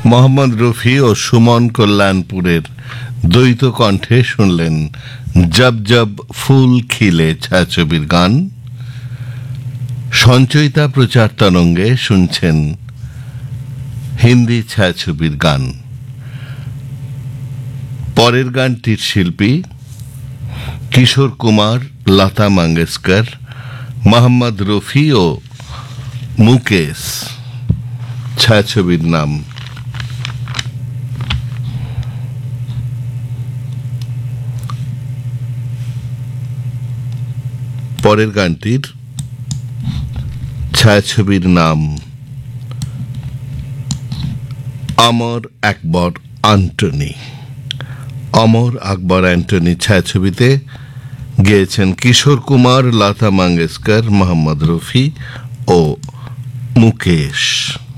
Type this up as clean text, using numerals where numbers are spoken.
মোহাম্মদ রফি ও সুমন কল্যাণপুরের দ্বৈত কণ্ঠে শুনলেন জব জব ফুল খিলে ছায়াছবির গান। সঞ্চয়িতা প্রচার তরঙ্গে শুনছেন হিন্দি ছায়াছবির গান। পরের গানটির শিল্পী কিশোর কুমার, লতা মঙ্গেশকর, মোহাম্মদ রফি ও মুকেশ। ছায়াছবির নাম পরের গানটির ছায়াছবির নাম অমর আকবর অ্যান্টনি। অমর আকবর অ্যান্টনি ছায়াছবিতে গেয়েছেন কিশোর কুমার, লতা মঙ্গেশকর, মোহাম্মদ রফি ও মুকেশ।